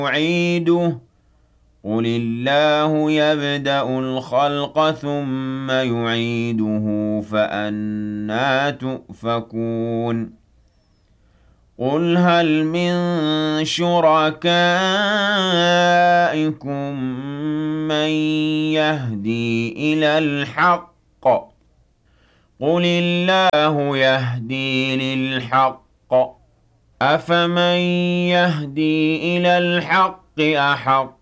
يعيده قل الله يبدأ الخلق ثم يعيده فأنى تؤفكون قل هل من شركائكم من يهدي إلى الحق قل الله يهدي للحق أفمن يهدي إلى الحق أحق